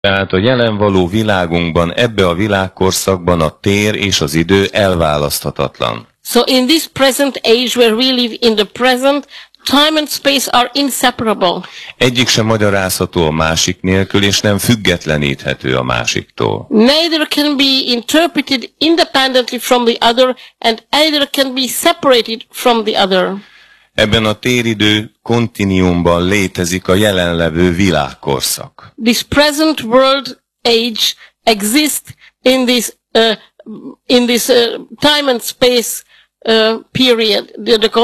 Tehát a jelen való világunkban, ebbe a világkorszakban a tér és az idő elválaszthatatlan. So in this present age where we live in the present, time and space are inseparable. Egyik sem magyarázható a másik nélkül, és nem függetleníthető a másiktól. Neither can be interpreted independently from the other, and either can be separated from the other. Ebben a téridő kontinuumban létezik a jelenlevő világkorszak. This present world age exists in this time and space period.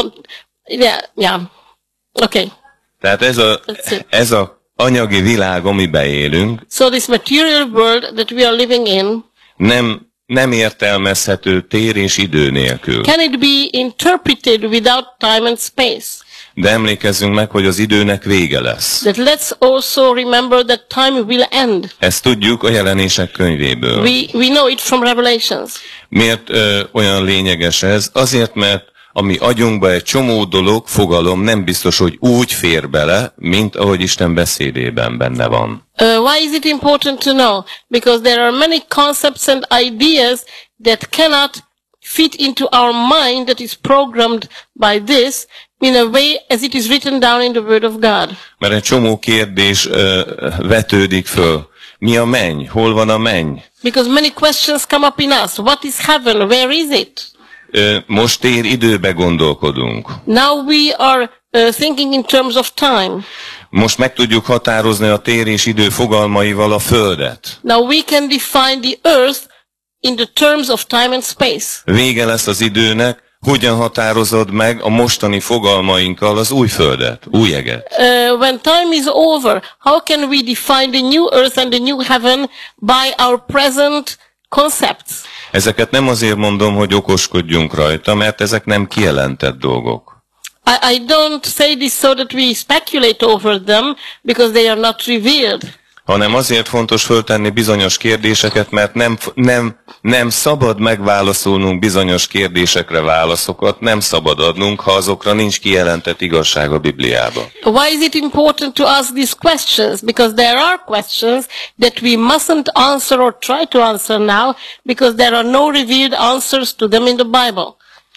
Okay. Tehát ez a anyagi világ, amiben élünk, So this material world that we are living in, nem értelmezhető tér és idő nélkül. can it be interpreted without time and space? De emlékezzünk meg, hogy az időnek vége lesz. That let's also remember that time will end. Ezt tudjuk a Jelenések könyvéből. We know it from Revelations. Miért olyan lényeges ez? Azért, mert a mi agyunkba egy csomó dolog, fogalom nem biztos, hogy úgy fér bele, mint ahogy Isten beszédében benne van. Why is it important to know? Because there are many concepts and ideas that cannot fit into our mind that is programmed by this in a way as it is written down in the Word of God. Mert egy csomó kérdés vetődik föl. Mi a menny? Hol van a menny? Because many questions come up in us. What is heaven? Where is it? Most tér időbe gondolkodunk. Now we are thinking in terms of time. Most meg tudjuk határozni a tér és idő fogalmaival a Földet. Now we can define the earth in the terms of time and space. Vége lesz az időnek, hogyan határozod meg a mostani fogalmainkkal az új Földet, új eget? When time is over, how can we define the new earth and the new heaven by our present concepts? Ezeket nem azért mondom, hogy okoskodjunk rajta, mert ezek nem kijelentett dolgok. I don't say this so that we speculate over them, because they are not revealed. Hanem azért fontos föltenni bizonyos kérdéseket, mert nem szabad megválaszolnunk bizonyos kérdésekre válaszokat, nem szabad adnunk, ha azokra nincs kijelentett igazság a Bibliában. Why is it important to ask these questions? Because there are questions that we mustn't answer or try to answer now, because there are no revealed answers to them in the Bible.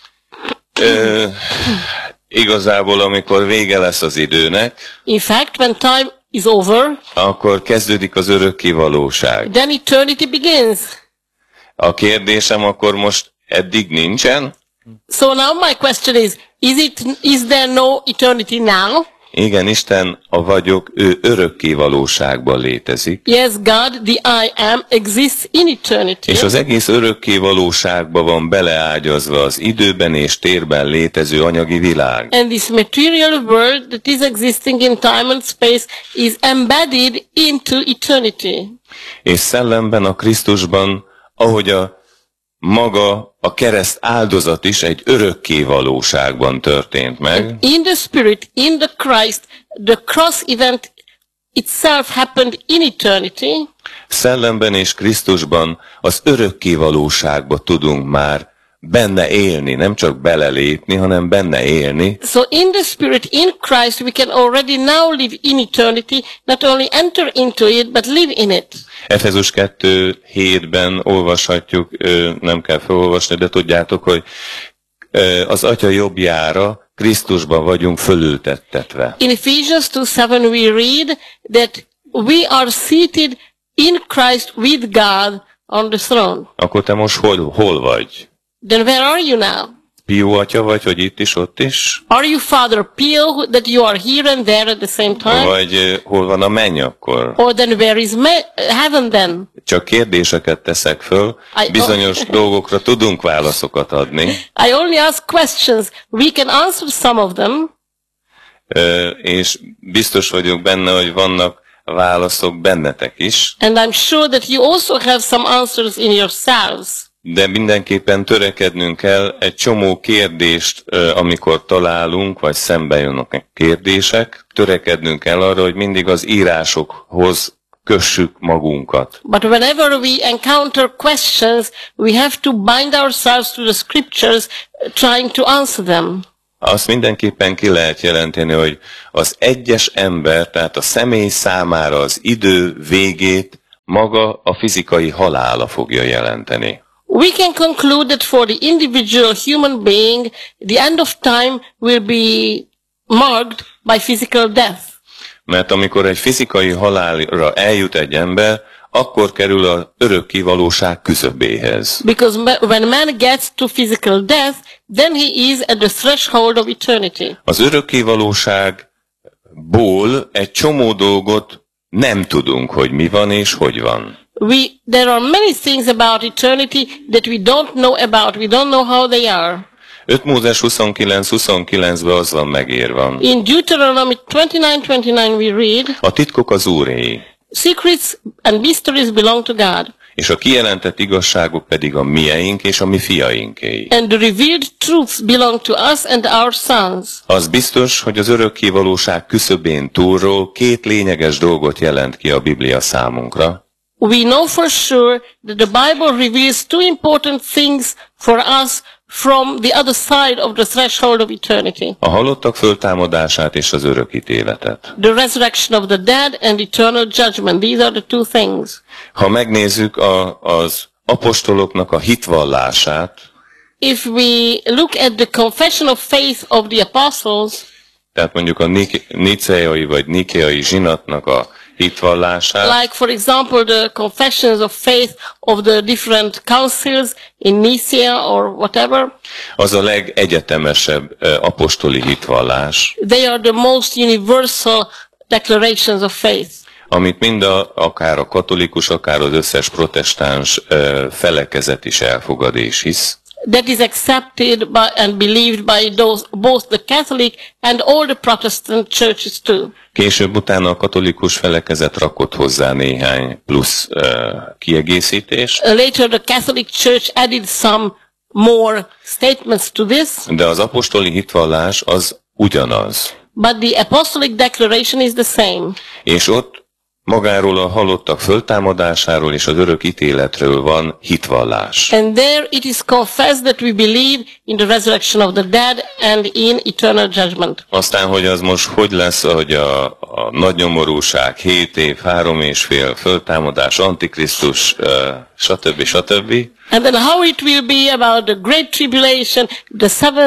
Igazából, amikor vége lesz az időnek, In fact, when time is over, akkor kezdődik az örökké valóság. then eternity begins. A kérdésem akkor most eddig nincsen? So now my question is there no eternity now? Igen, Isten a vagyok, ő örökké valóságban létezik. Yes, God, the I am, exists in eternity. És az egész örökké valóságban van beleágyazva az időben és térben létező anyagi világ. And this material world that is existing in time and space is embedded into eternity. És szellemben a Krisztusban, ahogy maga a kereszt áldozat is egy örökké valóságban történt meg. In the Spirit, in the Christ, the cross event itself happened in eternity. Szellemben és Krisztusban az örökké valóságba tudunk már benne élni, nem csak belelépni, hanem benne élni. So in the Spirit, in Christ, we can already now live in eternity, not only enter into it, but live in it. Efezus 2:7-ben olvashatjuk, nem kell felolvasni, de tudjátok, hogy az Atya jobbjára Krisztusban vagyunk fölültettetve. In Ephesians 2:7 we read that we are seated in Christ with God on the throne. Akkor te most hol vagy? Then where are you now? Pió atya vagy, hogy itt is, ott is? Are you Father Pio, that you are here and there at the same time? Vagy hol van a menny akkor? Or then where is heaven then? Csak kérdéseket teszek föl, bizonyos dolgokra tudunk válaszokat adni. I only ask questions. We can answer some of them. És biztos vagyok benne, hogy vannak válaszok bennetek is. And I'm sure that you also have some answers in yourselves. De mindenképpen törekednünk kell egy csomó kérdést, amikor találunk, vagy szembe jönnek kérdések, törekednünk kell arra, hogy mindig az írásokhoz kössük magunkat. But whenever we encounter questions, we have to bind ourselves to the scriptures, trying to answer them. Azt mindenképpen ki lehet jelenteni, hogy az egyes ember, tehát a személy számára az idő végét maga a fizikai halála fogja jelenteni. We can conclude that for the individual human being, the end of time will be marked by physical death. Mert amikor egy fizikai halálra eljut egy ember, akkor kerül az örökkévalóság küszöbéhez. Because when man gets to physical death, then he is at the threshold of eternity. Az örökkévalóságból egy csomó dolgot nem tudunk, hogy mi van és hogy van. There are many things about eternity that we don't know about. We don't know how they are. 5 Mózes 29:29-ben az van megírva. In Deuteronomy 29:29 we read, a titkok az Úréé, secrets and mysteries belong to God. És a kijelentett igazságok pedig a mieink és a mi fiainké. And the revealed truths belong to us and our sons. Az biztos, hogy az örökkévalóság küszöbén túlról 2 lényeges dolgot jelent ki a Biblia számunkra. We know for sure that the Bible reveals 2 important things for us from the other side of the threshold of eternity. A halottak föltámadását és az örök ítéletet. The resurrection of the dead and eternal judgment. These are the 2 things. Ha megnézzük az apostoloknak a hitvallását, if we look at the confession of faith of the apostles, tehát mondjuk a niceai vagy nikeai zsinatnak a hitvallását, like for example the confessions of faith of the different councils in Nicaea or whatever, az a legegyetemesebb apostoli hitvallás, they are the most universal declarations of faith, amit akár a katolikus, akár az összes protestáns felekezet is elfogad és hisz. That is accepted by and believed by both the Catholic and all the Protestant churches too. Később utána a katolikus felekezet rakott hozzá néhány plusz kiegészítést. Later the Catholic Church added some more statements to this. De az apostoli hitvallás az ugyanaz. But the apostolic declaration is the same. És ott magáról a halottak föltámadásáról és az örök ítéletről van hitvallás. And there it is confessed that we believe in the resurrection of the dead and in eternal judgment. Aztán, hogy az most hogy lesz, hogy a nagy nyomorúság, 7 év, 3 és fél, föltámadás, antikrisztus, stb. And then how it will be about the great tribulation, the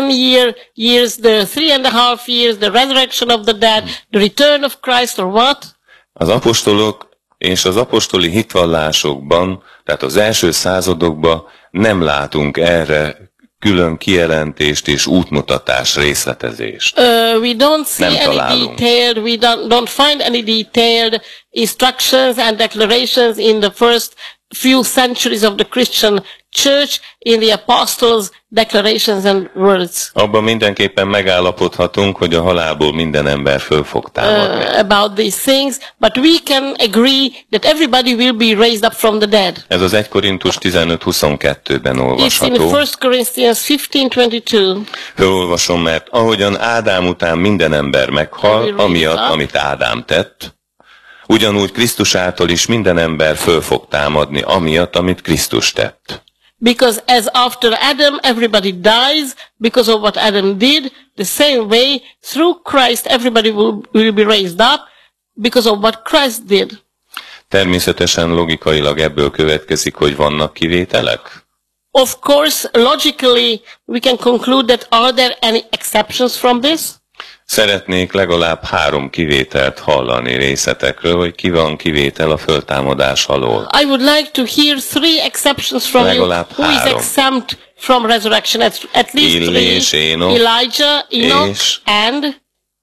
7 years, the 3.5 years, the resurrection of the dead, the return of Christ or what? Az apostolok és az apostoli hitvallásokban, tehát az első századokban nem látunk erre külön kijelentést és útmutatás, részletezést. We don't see any detailed, we don't find any detailed instructions and declarations in the first few centuries of the Christian church, in the apostles' declarations and words. Abban mindenképpen megállapodhatunk, hogy a halálból minden ember föl fog támadni. About these things, but we can agree that everybody will be raised up from the dead. Ez az 1 Korintus 15:22-ben olvasható. It's in 1 Corinthians 15:22. Felolvasom, mert ahogyan Ádám után minden ember meghal, amiatt, amit Ádám tett, ugyanúgy Krisztus által is minden ember föl fog támadni, amiatt, amit Krisztus tett. Because as after Adam everybody dies because of what Adam did, the same way through Christ everybody will be raised up because of what Christ did. Természetesen logikailag ebből következik, hogy vannak kivételek. Of course, logically we can conclude that are there any exceptions from this? Szeretnék legalább 3 kivételt hallani részletekről, hogy ki van kivétel a föltámadás alól. I would like to hear 3 exceptions from legalább you. Who is exempt from resurrection? At least Illés, 3. Énok, Elijah, Enoch, and?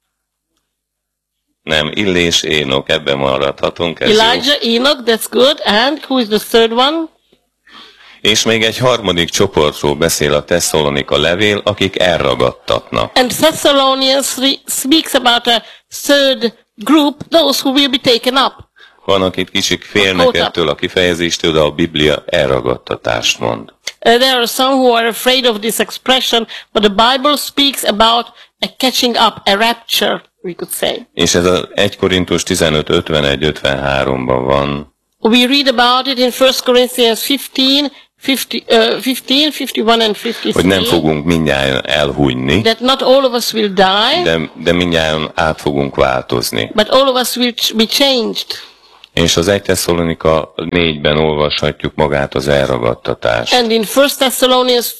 Nem, Illés, Énok, ebben maradhatunk. Elijah, Enoch, that's good. And who is the third one? És még egy harmadik csoportról beszél a Tesszalonika levél, akik elragadtatnak. And Thessalonians speaks about a third group, those who will be taken up. Van, akik kicsit félnek ettől a kifejezéstől, de a Biblia elragadtatást mond. There are some who are afraid of this expression, but the Bible speaks about a catching up, a rapture, we could say. És ez az 1 Korintus 15:51-53-ban van. We read about it in 1 Corinthians 15, 51 and 53. Hogy nem fogunk mindnyájan elhunyni, that not all of us will die, de mindnyájan át fogunk változni. but all of us will be changed. És az 1 Tesszalonika 4-ben olvashatjuk magát az elragadtatást. And in 1 Thessalonians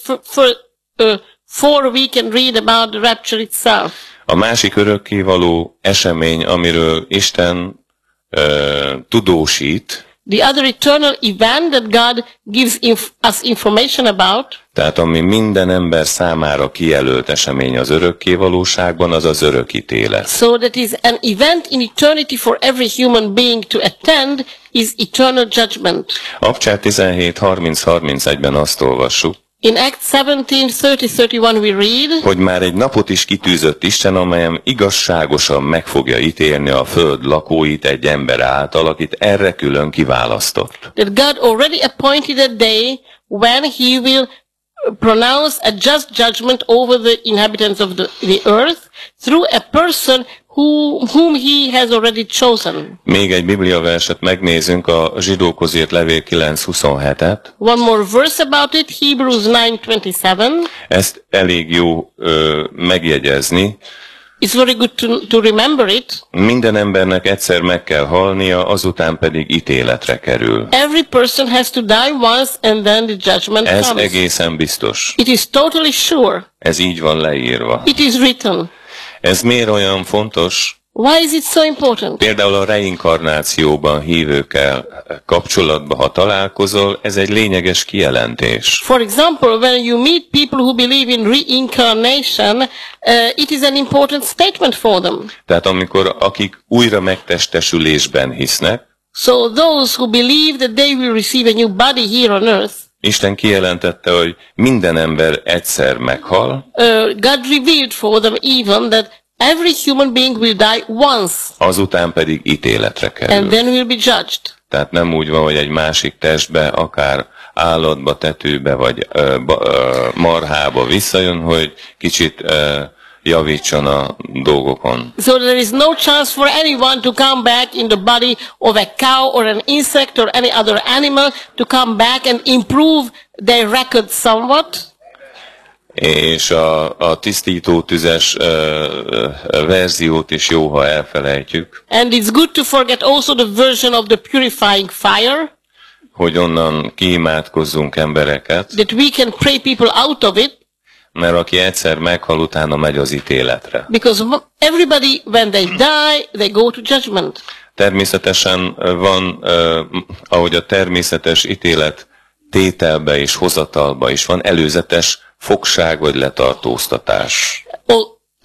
4 we can read about the rapture itself. A másik örökkévaló esemény, amiről Isten tudósít, The other eternal event that God gives us information about, tehát ami minden ember számára kijelölt esemény az örökkévalóságban, az az örökítélet. so that is an event in eternity for every human being to attend, is eternal judgment. Abcsár 17:30-31-ben azt olvassuk, In Acts 17:30-31 we read, hogy már egy napot is kitűzött Isten, amelyen igazságosan meg fogja ítélni a föld lakóit egy ember által, akit erre külön kiválasztott. that God already appointed a day when he will pronounce a just judgment over the inhabitants of the earth through a person whom he has already chosen. Még egy bibliaverset megnézünk, a Zsidókhoz írt levél 9:27-et. One more verse about it, Hebrews 9:27. Ezt elég jó megjegyezni. It's very good to remember it. Minden embernek egyszer meg kell halnia, azután pedig ítéletre kerül. Every person has to die once and then the judgment Ez comes. egészen biztos. It is totally sure. Ez így van leírva. It is written. Ez miért olyan fontos? Why is it so important? Például a reinkarnációban hívőkkel kapcsolatban, ha találkozol, ez egy lényeges kijelentés. For example, when you meet people who believe in reincarnation, it is an important statement for them. Tehát amikor akik újra megtestesülésben hisznek, So those who believe that they will receive a new body here on earth, Isten kijelentette, hogy minden ember egyszer meghal, God revealed for them even that every human being will die once azután pedig ítéletre and kerül. then will be judged. Tehát nem úgy van, hogy egy másik testbe, akár állatba, tetőbe vagy marhába visszajön, hogy kicsit javítson a dolgokon. So there is no chance for anyone to come back in the body of a cow or an insect or any other animal to come back and improve their record somewhat. És a tisztító tüzes verziót is jó, ha elfelejtjük, And it's good to forget also the version of the purifying fire, hogy onnan kiimádkozzunk embereket, that we can pray people out of it, mert aki egyszer meghal, utána megy az ítéletre. because everybody, when they die, they go to judgment. Természetesen van, ahogy a természetes ítélet tételbe és hozatalba is van, előzetes fogság vagy letartóztatás. Well,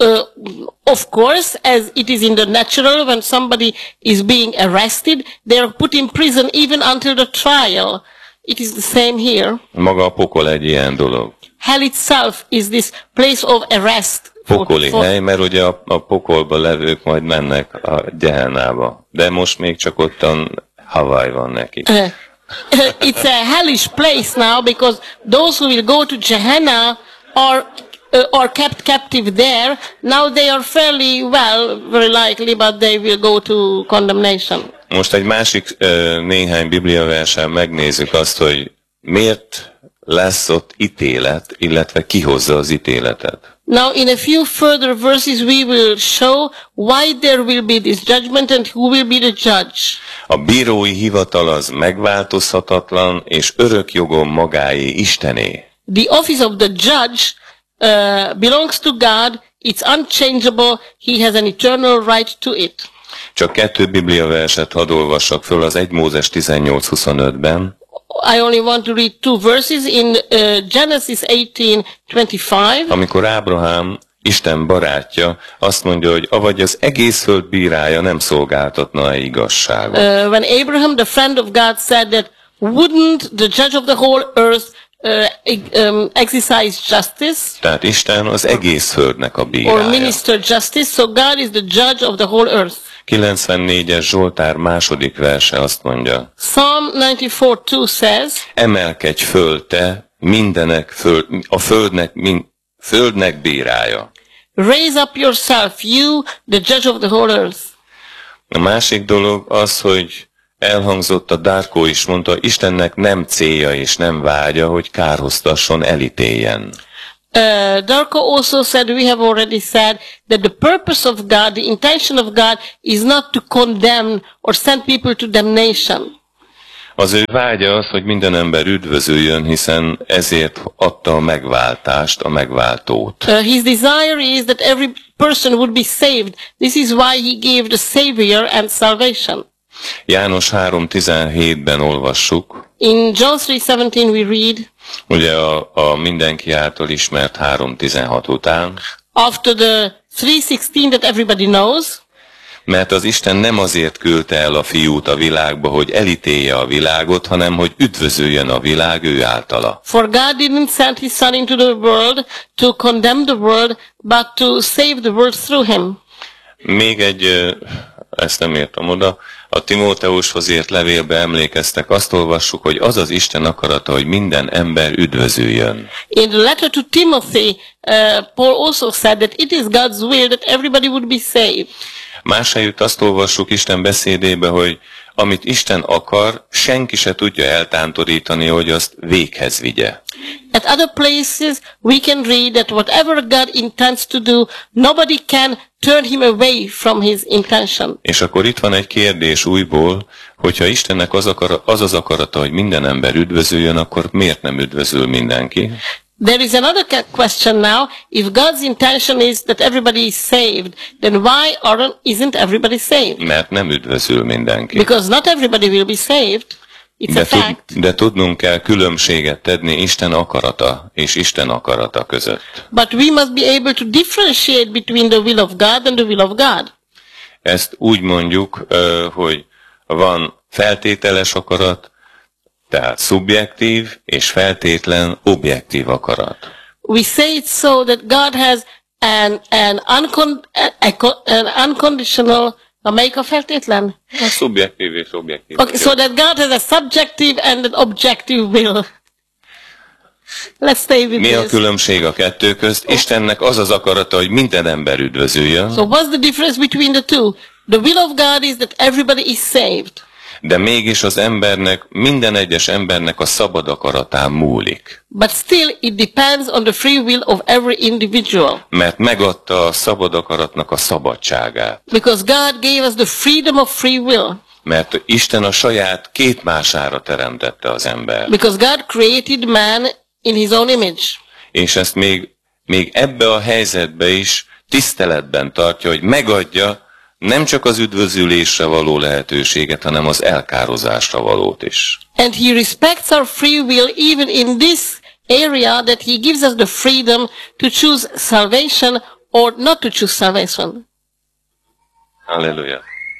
of course, as it is in the natural, when somebody is being arrested, they are put in prison even until the trial. It is the same here. Maga a pokol egy ilyen dolog. Hell itself is this place of arrest. Pokoli hely, mert ugye a pokolba levők majd mennek a Gehennába. De most még csak ottan Hawaii van neki. It's a hellish place now because those who will go to Gehenna are kept captive there. Now they are fairly well, very likely, but they will go to condemnation. Most egy másik néhány bibliaversen megnézzük azt, hogy miért lesz ott ítélet, illetve ki hozza az ítéletet. Now, in a few further verses, we will show why there will be this judgment and who will be the judge. A bírói hivatal az megváltozhatatlan, és örök jogon magáé Istené. The office of the judge belongs to God. It's unchangeable. He has an eternal right to it. Csak 2 bibliaverset hadd olvassak föl, az 1 Mózes 18:25-ben. I only want to read 2 verses in Genesis 18:25. Amikor Ábrahám, Isten barátja, azt mondja, hogy avagy az egész föld bírája nem szolgáltatna-e igazságot. When Abraham, the friend of God, said that wouldn't the judge of the whole earth exercise justice Tehát Isten az egész földnek a or bírája. minister justice? So God is the judge of the whole earth. 94-es Zsoltár második verse azt mondja, Psalm 94:2 says, emelkedj föl te, mindenek a földnek bírája. raise up yourself, you, the judge of the whole earth. A másik dolog az, hogy elhangzott, a Darko is mondta, Istennek nem célja és nem vágya, hogy kárhoztasson, elítéljen. Darko also said, we have already said, that the purpose of God, the intention of God is not to condemn or send people to damnation. Az ő vágya az, hogy minden ember üdvözüljön, hiszen ezért adta a megváltást, a megváltót. His desire is that every person would be saved. This is why he gave the Savior and salvation. János 3:17-ben olvassuk. In John 3:17 we read, Ugye a mindenki által ismert 3:16 után. after the 3:16 that everybody knows, Mert az Isten nem azért küldte el a fiút a világba, hogy elítélje a világot, hanem hogy üdvözöljön a világ ő általa. for God didn't send his son into the world to condemn the world, but to save the world through him. Még egy, ezt nem értem oda, a Timóteushoz írt levélbe emlékeztek, azt olvassuk, hogy az az Isten akarata, hogy minden ember üdvözüljön. In the letter to Timothy, Paul also said that it is God's will that everybody would be saved. Más helyütt azt olvassuk Isten beszédébe, hogy amit Isten akar, senki se tudja eltántorítani, hogy azt véghez vigye. At other places, we can read that whatever God intends to do, nobody can turn him away from his intention. És akkor itt van egy kérdés újból, hogyha Istennek az az akarata, hogy minden ember üdvözüljön, akkor miért nem üdvözül mindenki? There is another question now. If God's intention is that everybody is saved, then why isn't everybody saved? Mert nem üdvözül mindenki. Because not everybody will be saved. It's a fact. De tudnunk kell különbséget tenni Isten akarata és Isten akarata között. But we must be able to differentiate between the will of God and the will of God. Ezt úgy mondjuk, hogy van feltételes akarat, tehát szubjektív és feltétlen objektív akarat. We say it so that God has an unconditional, amelyik a feltétlen? A szubjektív és objektív. Okay, so that God has a subjective and an objective will. Let's stay with Mi this. a különbség a kettő közt? Istennek az az akarata, hogy minden ember üdvözüljön, So what's the difference between the two? The will of God is that everybody is saved. de mégis az embernek, minden egyes embernek a szabad akaratán múlik. But still it depends on the free will of every individual. Mert megadta a szabad akaratnak a szabadságát. Because God gave us the freedom of free will. Mert Isten a saját képmására teremtette az ember. Because God created man in his own image. És ezt még ebbe a helyzetbe is tiszteletben tartja, hogy megadja nem csak az üdvözülésre való lehetőséget, hanem az elkározásra valót is. And he respects our free will even in this area, that he gives us the freedom to choose salvation or not to choose salvation. Halleluja.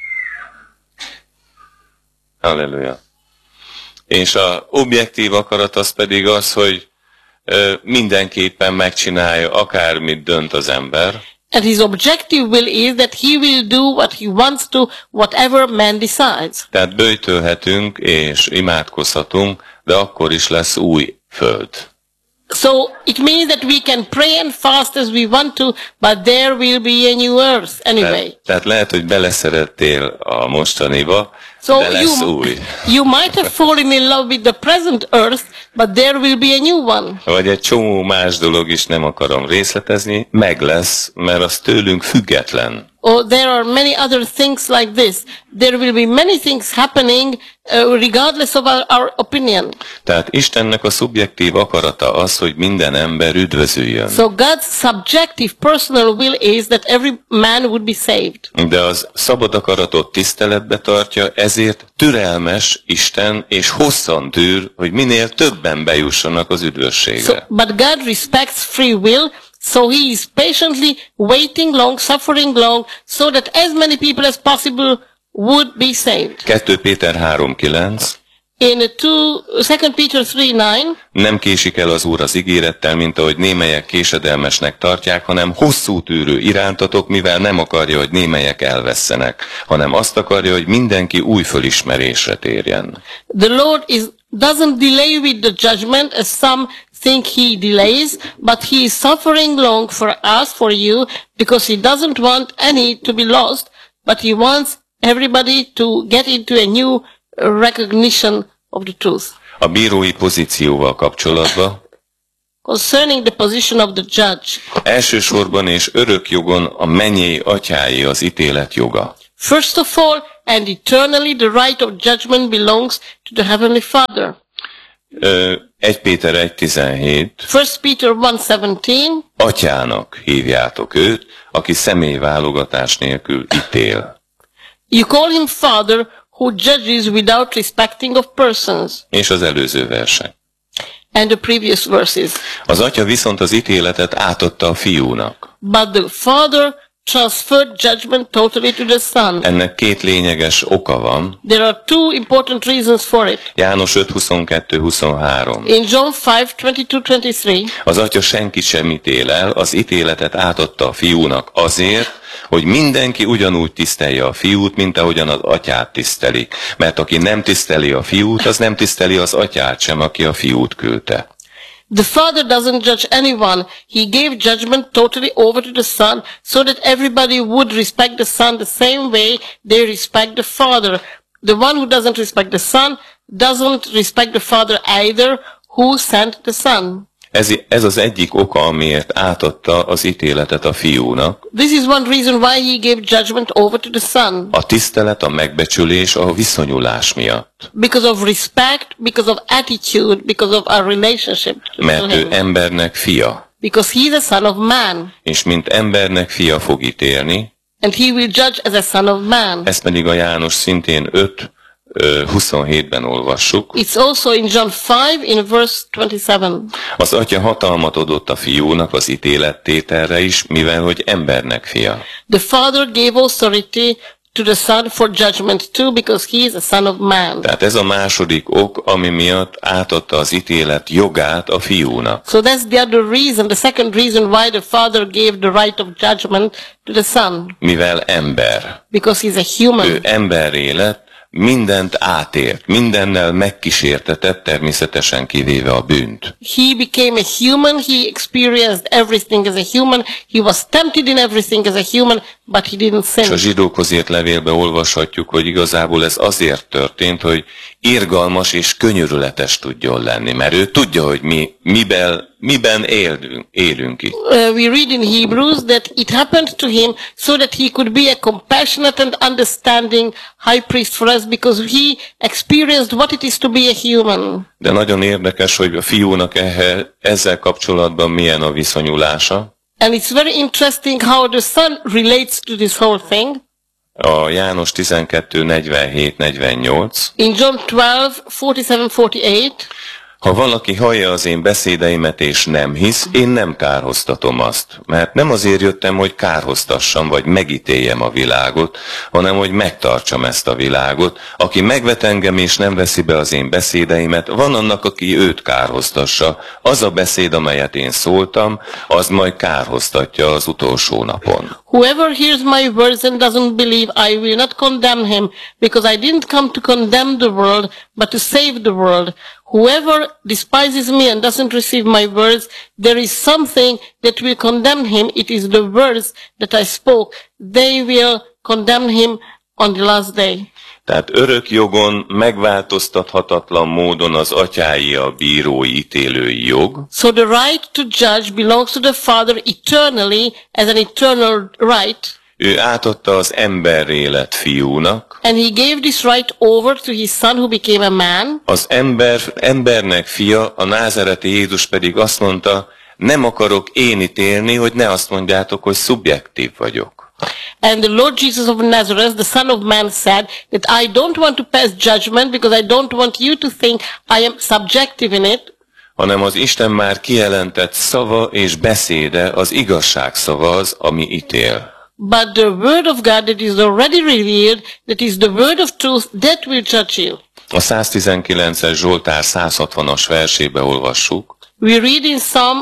Halleluja. És az objektív akarat az pedig az, hogy mindenképpen megcsinálja, akármit dönt az ember. And his objective will is that he will do what he wants to, whatever man decides. Tehát böjtölhetünk és imádkozhatunk, de akkor is lesz új föld. So it means that we can pray and fast as we want to, but there will be a new earth anyway. Tehát lehet, hogy beleszerettél a mostaniba, So de lesz új. you might have fallen in love with the present earth, but there will be a new one. Vagy egy csomó más dolog is, nem akarom részletezni, meg lesz, mert az tőlünk független. Or there are many other things like this. There will be many things happening regardless of our opinion. Tehát Istennek a szubjektív akarata az, hogy minden ember üdvözüljön. So God's subjective personal will is that every man would be saved. De az szabad akaratot tiszteletbe tartja, ezért türelmes Isten, és hosszan tűr, hogy minél többen bejussanak az üdvösségre. But God respects free will, so he is patiently waiting long, suffering long, so that as many people as possible would be saved. 2 Péter 3:9. In 2 Peter 3:9, Nem késik el az Úr az ígérettel, mint ahogy némelyek késedelmesnek tartják, hanem hosszú tűrő irántatok, mivel nem akarja, hogy némelyek elvesszenek, hanem azt akarja, hogy mindenki új fölismerésre térjen. the Lord doesn't delay with the judgment as some think he delays, but he is suffering long for us, for you, because he doesn't want any to be lost, but he wants everybody to get into a new recognition of the truth. A bírói pozícióval kapcsolatban concerning the position of the judge. Elsősorban és örök jogon a mennyei atyáé az ítélet joga. First of all, and eternally the right of judgment belongs to the Heavenly Father. 1 Péter 1.17 1 Peter 1:17. Atyának hívjátok őt, aki személyválogatás nélkül ítél. You call him Father, who judges without respecting of persons. És az előző verseny. And the previous verses. Az atya viszont az ítéletet átadta a fiúnak. But the Father transferred judgment totally to the Son. Ennek két lényeges oka van. There are two important reasons for it. János 5.22-23. In John 5:22-23, Az atya senkit sem ítél el, az ítéletet átadta a fiúnak azért, hogy mindenki ugyanúgy tisztelje a fiút, mint ahogyan az atyát tisztelik. Mert aki nem tiszteli a fiút, az nem tiszteli az atyát sem, aki a fiút küldte. the Father doesn't judge anyone. He gave judgment totally over to the Son so that everybody would respect the Son the same way they respect the Father. The one who doesn't respect the Son doesn't respect the Father either, who sent the Son. Ez az egyik oka, amiért átadta az ítéletet a fiúnak. This is one reason why he gave judgment over to the Son. A tisztelet, a megbecsülés, a viszonyulás miatt. Because of respect, because of attitude, because of our relationship. Mert ő embernek fia. Because he is a son of man. És mint embernek fia fog ítélni. And he will judge as a son of man. Ezt pedig a János szintén 5:27-ben olvassuk. It's also in John 5 in verse 27. Az atya hatalmat adott a fiúnak az ítélettételre is, mivel hogy embernek fia. The Father gave authority to the Son for judgment too, because he is a son of man. Tehát ez a második ok, ami miatt átadta az ítélet jogát a fiúnak. So that's the other reason, the second reason why the Father gave the right of judgment to the Son. Mivel ember. Because he's a human. Ő emberré lett, mindent átért, mindennel megkísértetett, természetesen kivéve a bűnt. He became a human, he experienced everything as a human, he was tempted in everything as a human, but he didn't sin. És a zsidókhoz írt levélbe olvashatjuk, hogy igazából ez azért történt, hogy irgalmas és könyörületes tudjon lenni, mert ő tudja, hogy miben élünk itt. We read in Hebrews that it happened to him so that he could be a compassionate and understanding high priest for us, because he experienced what it is to be a human. De nagyon érdekes, hogy a fiúnak ezzel kapcsolatban milyen a viszonyulása. And it's very interesting how the Son relates to this whole thing. A János 12:47-48. In John 12:47-48. Ha valaki hallja az én beszédeimet és nem hisz, én nem kárhoztatom azt. Mert nem azért jöttem, hogy kárhoztassam vagy megítéljem a világot, hanem hogy megtartsam ezt a világot. Aki megvet engem és nem veszi be az én beszédeimet, van annak, aki őt kárhoztassa. Az a beszéd, amelyet én szóltam, az majd kárhoztatja az utolsó napon. Whoever hears my words and doesn't believe, I will not condemn him, because I didn't come to condemn the world, but to save the world. Whoever despises me and doesn't receive my words, there is something that will condemn him. It is the words that I spoke. They will condemn him on the last day. Tehát örök jogon, megváltoztathatatlan módon az atyái a bírói, ítélői jog. So the right to judge belongs to the Father eternally as an eternal right. Ő átadta az emberré lett fiúnak. And he gave this right over to his Son who became a man. Az embernek fia, a názáreti Jézus pedig azt mondta, nem akarok én ítélni, hogy ne azt mondjátok, hogy szubjektív vagyok. And the Lord Jesus of Nazareth, the Son of Man, said that I don't want to pass judgment because I don't want you to think I am subjective in it. Hanem az Isten már kijelentett szava és beszéde, az igazság szava az, ami ítél. But the word of God that is already revealed, that is the word of truth, that will judge you. A 119-es Zsoltár 160-as versébe olvassuk. We read in Psalm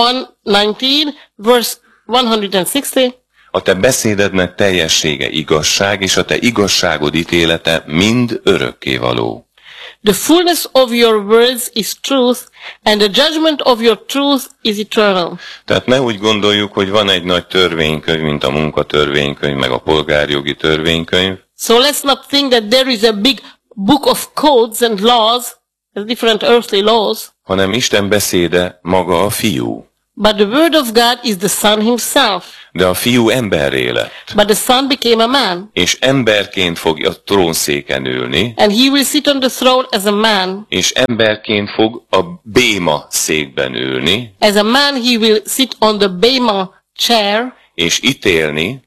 119, verse 160. A te beszédednek teljessége igazság, és a te igazságod ítélete mind örökkévaló. The fullness of your words is truth, and the judgment of your truth is eternal. Tehát ne úgy gondoljuk, hogy van egy nagy törvénykönyv, mint a munkatörvénykönyv, meg a polgárjogi törvénykönyv. So let's not think that there is a big book of codes and laws, different earthly laws. hanem Isten beszéde maga a fiú. But the word of God is the Son himself. De a fiú emberré lett. But the Son became a man. És emberként fog a trónszéken ülni. And he will sit on the throne as a man. És emberként fog a béma székben ülni. As a man he will sit on the Bema chair. És ítélni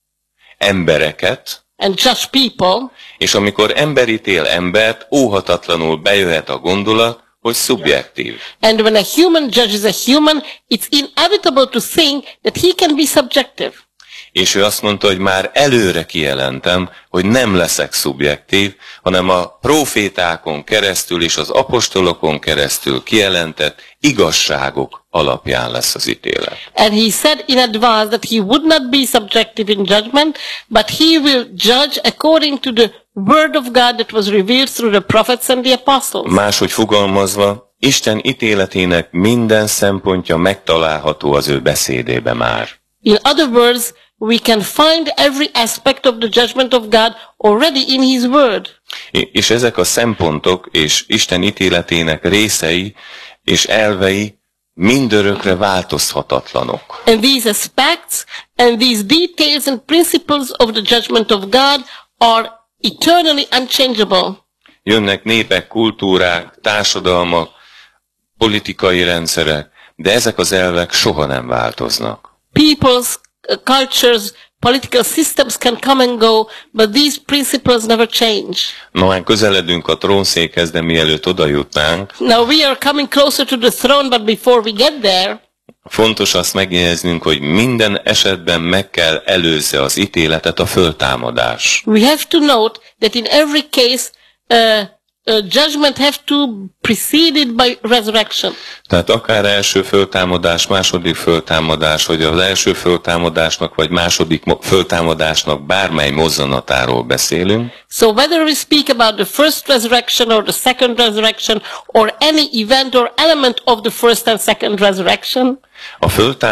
embereket. And judge people. És amikor ember ítél embert, óhatatlanul bejöhet a gondolat, hogy szubjektív. And when a human judges a human, it's inevitable to think that he can be subjective. És ő azt mondta, hogy már előre kijelentem, hogy nem leszek szubjektív, hanem a profétákon keresztül és az apostolokon keresztül kijelentett igazságok alapján lesz az ítélet. And he said in advance that he would not be subjective in judgment, but he will judge according to the word of God that was revealed through the prophets and the apostles. Máshogy fogalmazva, Isten ítéletének minden szempontja megtalálható az ő beszédébe már. In other words, we can find every aspect of the judgment of God already in his word. És ezek a szempontok és Isten ítéletének részei és elvei mindörökre változhatatlanok. And these aspects and these details and principles of the judgment of God are eternally unchangeable. Jönnek népek, kultúrák, társadalmak, politikai rendszerek, de ezek az elvek soha nem változnak. People's cultures, political systems can come and go, but these principles never change. Ma már közeledünk a trónszékhez, de mielőtt oda jutnánk, Now we are coming closer to the throne, but before we get there, fontos azt megjegyeznünk, hogy minden esetben meg kell előzze az ítéletet a föltámadás. we have to note that in every case, judgment have to preceded by resurrection. Tehát akár első föltámadás, második föltámadás, hogy az első föltámadásnak vagy második föltámadásnak bármely mozzanatáról beszélünk, So whether we speak about the first resurrection or the second resurrection or any event or element of the first and second resurrection, a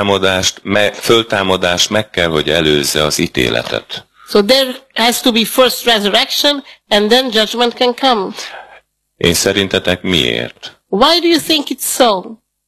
föltámadás meg kell, hogy előzze az ítéletet. so there has to be first resurrection and then judgment can come. És szerintetek miért? Why do you think it's so?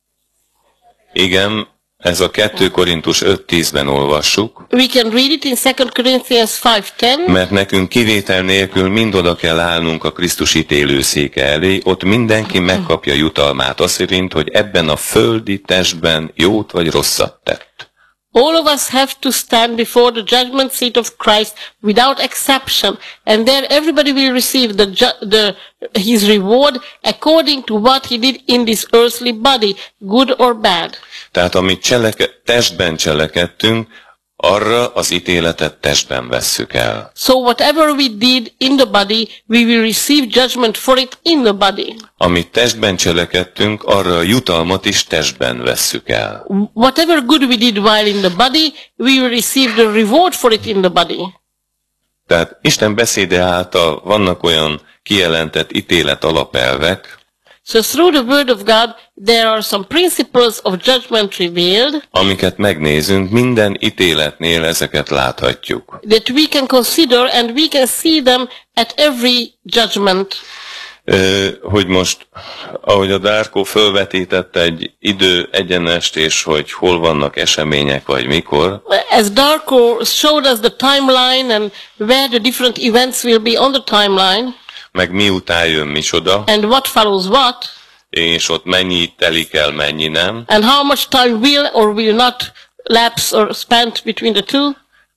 Igen, ez a 2 Korintus 5:10-ben olvassuk, We can read it in 2 Corinthians 5:10. mert nekünk kivétel nélkül mind oda kell állnunk a Krisztus ítélőszéke elé, ott mindenki megkapja jutalmát azt szerint, hogy ebben a földi testben jót vagy rosszat tett. All of us have to stand before the judgment seat of Christ without exception, and there everybody will receive his reward according to what he did in this earthly body, good or bad. Tehát amit testben cselekedtünk, arra az ítéletet testben vesszük el. So whatever we did in the body, we will receive judgment for it in the body. Amit testben cselekedtünk, arra a jutalmat is testben vesszük el. Whatever good we did while in the body, we will receive the reward for it in the body. Tehát Isten beszéde által vannak olyan kijelentett ítélet alapelvek, So through the word of God, there are some principles of judgment revealed amiket megnézünk, minden ítéletnél ezeket láthatjuk. that we can consider and we can see them at every judgment. Hogy most, ahogy a Darko fölvetítette egy idő egyenest, és hogy hol vannak események, vagy mikor, As Darko showed us the timeline and where the different events will be on the timeline, meg miután jön micsoda, and what follows what, és ott mennyi telik el, mennyi nem. and how much time will or will not lapse or spent between the two,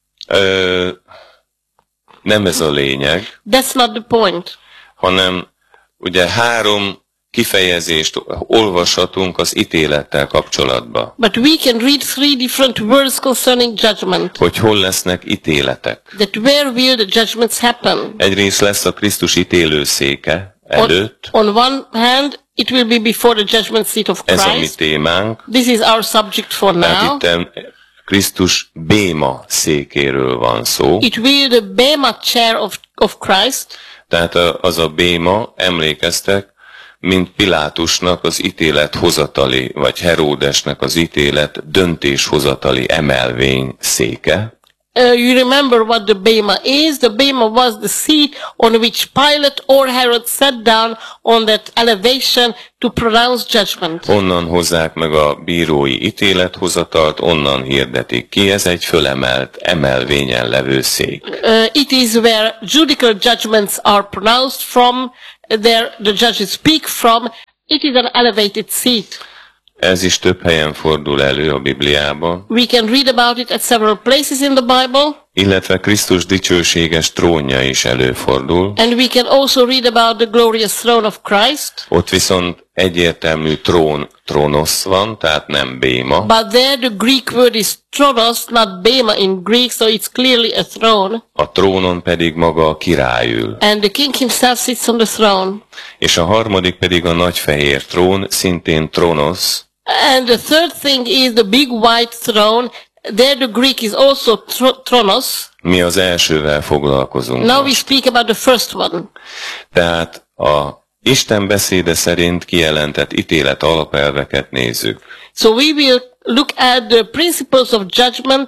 Nem ez a lényeg, that's not the point. hanem ugye 3 kifejezést olvashatunk az ítélettel kapcsolatban. But we can read 3 different words concerning judgment. Hogy hol lesznek ítéletek. That where will the judgments happen? Egyrészt lesz a Krisztus ítélőszéke előtt. On one hand, it will be before the judgment seat of Ez a mi Christ. témánk. This is our subject for Tehát now. itt Krisztus béma székéről van szó. It will the Bema chair of Christ. Tehát az a béma, emlékeztek, mint Pilátusnak az ítélet hozatali, vagy Heródesnek az ítélet döntéshozatali emelvény széke. you remember what the bema is. The bema was the seat on which Pilate or Herod sat down on that elevation to pronounce judgment. Onnan hozzák meg a bírói ítélethozatalt, onnan hirdetik ki, ez egy fölemelt, emelvényen levő szék. It is where judicial judgments are pronounced from, there the judges speak from. It is an elevated seat. Ez is több helyen fordul elő a Bibliában, We can read about it at several places in the Bible, illetve Krisztus dicsőséges trónja is előfordul. and we can also read about the glorious throne of Christ. Ott viszont egyértelmű trónosz van, tehát nem béma. But there the Greek word is tronos, not bema in Greek, so it's clearly a throne. A trónon pedig maga a király ül. And the king himself sits on the throne. És a harmadik pedig a nagy fehér trón, szintén trónosz, And the third thing is the big white throne. There the Greek is also tronos. mi az elsővel foglalkozunk. Now we most. speak about the first one. Tehát a Isten beszéde szerint kijelentett ítélet alapelveket nézzük. So we will look at the principles of judgment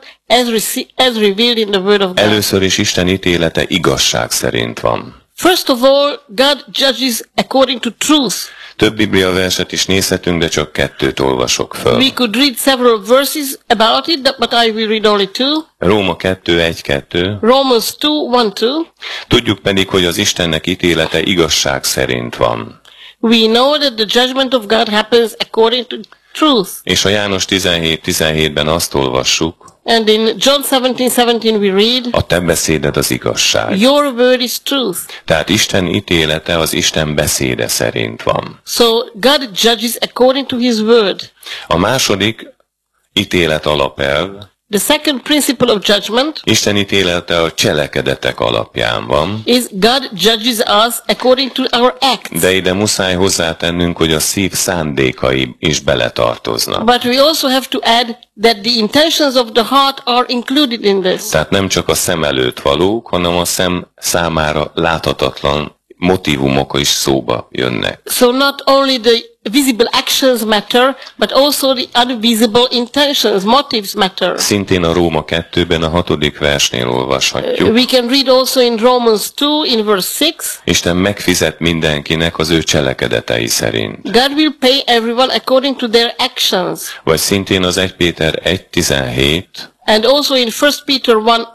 as revealed in the Word of God. Először is Isten ítélete igazság szerint van. First of all, God judges according to truth. Több Biblia verset is nézhetünk, de csak 2 olvasok föl. We could read several verses about it, but I will read only 2. Róma 2:1-2. Romans 2:1-2. Tudjuk pedig, hogy az Istennek ítélete igazság szerint van. We know that the judgment of God happens according to truth. És a János 17:17-ben azt olvassuk, And in John 17:17 we read, a te beszéded az igazság. your word is truth. Tehát Isten ítélete az Isten beszéde szerint van. So God judges according to his word. A második ítélet alapelv, The second principle of judgment Isten ítélete a cselekedetek alapján van, is God judges us according to our acts. de ide muszáj hozzátennünk, hogy a szív szándékai is beletartoznak. But we also have to add that the intentions of the heart are included in this. Tehát nem csak a szem előtt valók, hanem a szem számára láthatatlan motívumok is szóba jönnek. So not only the visible actions matter, but also the unvisible intentions, motives matter. Szintén a Róma 2-ben a 6. versnél olvashatjuk. We can read also in Romans 2 in verse 6. Isten megfizet mindenkinek az ő cselekedetei szerint. God will pay everyone according to their actions. Vagy szintén az 1 Péter 1:17. And also in 1 Peter